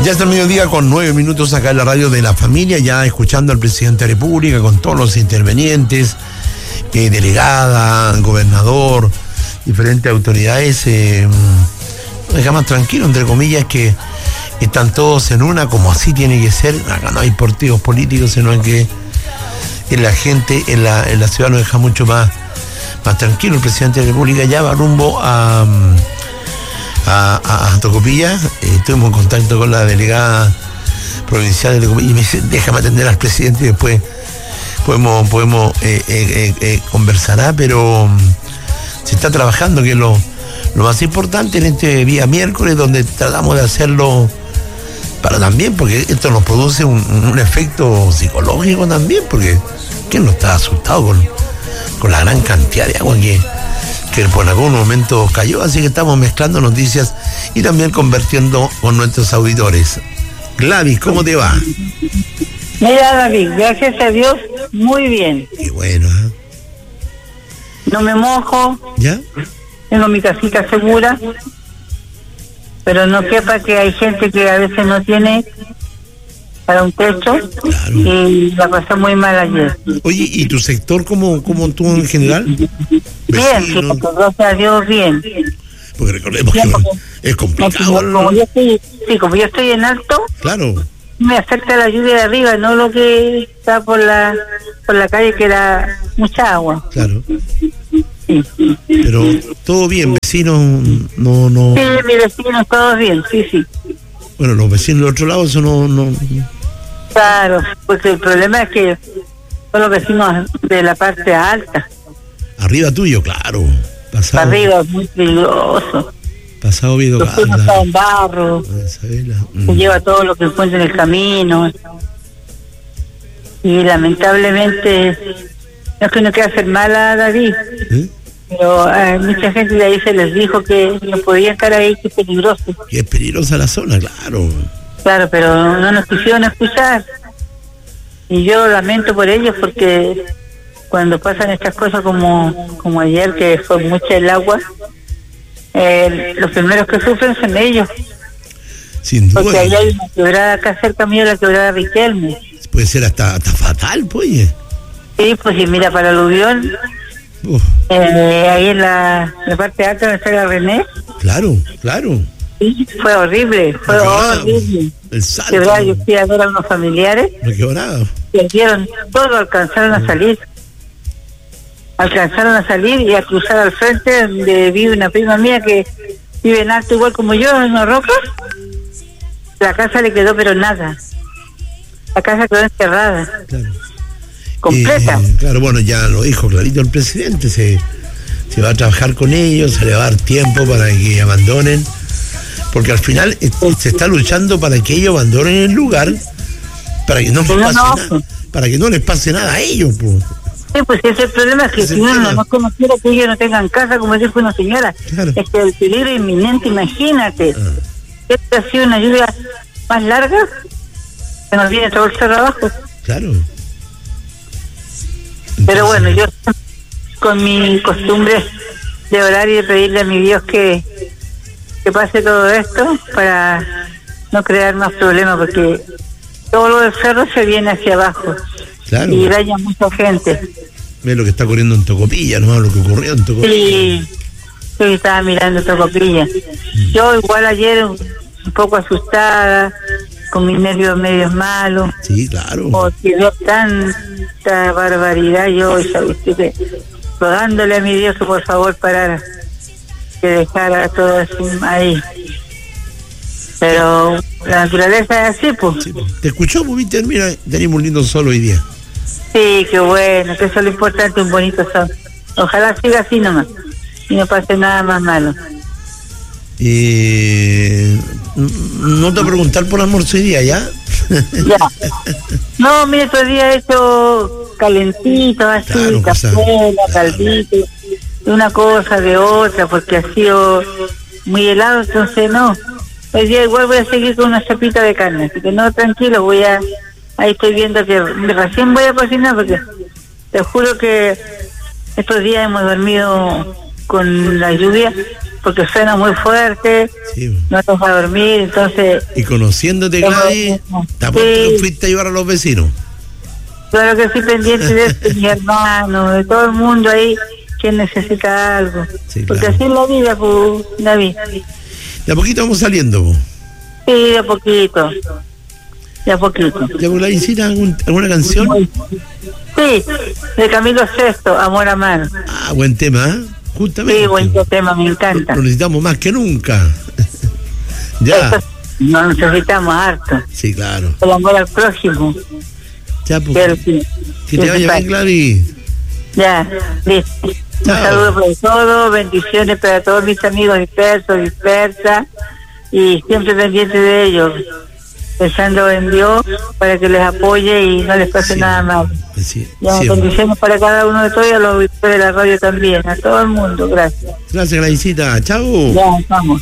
Ya es el mediodía con 9 minutos acá en la radio de la familia, ya escuchando al presidente de la República con todos los intervenientes, delegada, gobernador, diferentes autoridades. Deja más tranquilo, entre comillas, que están todos en una, como así tiene que ser. Acá no hay partidos políticos, sino que la gente en la ciudad nos deja mucho más tranquilo. El presidente de la República ya va rumbo a Tocopilla. Estuvimos en contacto con la delegada provincial de Tocopilla y me dice, déjame atender al presidente y después podemos conversar, pero se está trabajando, que es lo más importante en este día miércoles, donde tratamos de hacerlo para también, porque esto nos produce un efecto psicológico también, porque ¿quién no está asustado con la gran cantidad de agua que por algún momento cayó? Así que estamos mezclando noticias y también convirtiendo con nuestros auditores. Gladys, ¿cómo te va? Mira, David, gracias a Dios, muy bien. Qué bueno, ¿eh? No me mojo. ¿Ya? Tengo mi casita segura, pero no quepa que hay gente que a veces no tiene para un techo. Claro. Y la pasé muy mal ayer. Oye, ¿y tu sector cómo tú en general? Bien, sí, gracias a Dios, bien. Porque recordemos que es complicado. Como yo estoy en alto, claro, me afecta la lluvia de arriba, no lo que está por la calle, que era mucha agua. claro. Sí. Pero todo bien, vecinos, no. Sí, mis vecinos, todos bien, sí. Bueno, los vecinos del otro lado, eso no. Claro, porque el problema es que son los vecinos de la parte alta. Arriba tuyo, claro. Pasado, Arriba es muy peligroso. Pasado Vido. Los pisos están en barro, se lleva todo lo que encuentra en el camino. Y lamentablemente, no es que no quiera hacer mal a David, pero mucha gente de ahí se les dijo que no podían estar ahí, que es peligroso. Que es peligrosa la zona, claro. Claro, pero no nos quisieron escuchar. Y yo lamento por ellos, porque cuando pasan estas cosas como ayer, que fue mucha el agua, los primeros que sufren son ellos. Sin duda. Porque ahí hay una quebrada acá cerca mío, la quebrada Riquelme. Puede ser hasta fatal, pues. Sí, pues y mira, para el aluvión, ahí en la parte alta donde está la René. Claro. Sí, fue horrible. El salto. Quebrada, yo fui a ver a unos familiares. Quebrado. Perdieron todo, alcanzaron a salir y a cruzar al frente, donde vive una prima mía que vive en alto igual como yo, en una roca. La casa le quedó pero nada, la casa quedó encerrada, Claro. completa. Claro, bueno, ya lo dijo clarito el presidente, se va a trabajar con ellos, se le va a dar tiempo para que abandonen, porque al final se está luchando para que ellos abandonen el lugar, para que no les pase nada, para que no les pase nada a ellos, pues. Sí, pues ese es el problema, que si uno no conociera que ellos no tengan casa, como dijo una señora, claro. Es que el peligro inminente, imagínate. Esta ha sido una lluvia más larga, se nos viene todo el cerro abajo. Claro. Pero bueno, yo con mi costumbre de orar y de pedirle a mi Dios que pase todo esto para no crear más problemas, porque todo lo del cerro se viene hacia abajo. Claro. Y daña a mucha gente. Ve lo que está ocurriendo en Tocopilla, ¿no? Lo que ocurrió en Tocopilla. Sí, estaba mirando Tocopilla. Yo igual ayer un poco asustada, con mis nervios medios malos. Sí, claro. Porque veo tanta barbaridad, yo rogándole a mi Dios que por favor parara, que dejara todo eso ahí. Pero la naturaleza es así, pues. Sí, te escuchó, pues, viste, mira, tenemos un lindo sol hoy día. Sí, qué bueno, que eso es lo importante, un bonito sol. Ojalá siga así nomás y no pase nada más malo. No te voy a preguntar por almuerzo hoy día, ¿ya? Ya. No, mire, todo el día he hecho calentito, así, Claro, cazuela, caldito, de una cosa, de otra, porque ha sido muy helado, entonces no. Hoy día igual voy a seguir con una sopita de carne, así que no, tranquilo, ahí estoy viendo que recién voy a cocinar, porque te juro que estos días hemos dormido con la lluvia porque suena muy fuerte, Sí. no nos va a dormir, entonces... Y conociéndote, Gladys, tampoco Sí. fuiste a llevar a los vecinos. Claro que estoy pendiente de esto, mi hermano, de todo el mundo ahí que necesita algo. Sí, Porque claro. así es la vida, pues, David. De a poquito vamos saliendo, po. Sí, de a poquito. De a poquito. ¿Ya con Gladysita alguna canción? Sí, de Camilo VI, Amor a Mano. Ah, buen tema, ¿eh? Justamente. Sí, buen tema, me encanta. Lo necesitamos más que nunca. Ya. Eso no necesitamos harto. Sí, claro. El amor al prójimo. Ya, pues. Pero sí, Que te vaya bien, Gladys. ya, listo. Un Chao. saludo para todos, bendiciones para todos mis amigos dispersos, dispersas, y siempre pendiente de ellos, pensando en Dios para que les apoye y no les pase Sí. nada mal. Sí, Ya, sí. bendiciones para cada uno de todos y a los de la radio también, a todo el mundo, gracias. Gracias, Gladysita. Chao. Ya, vamos.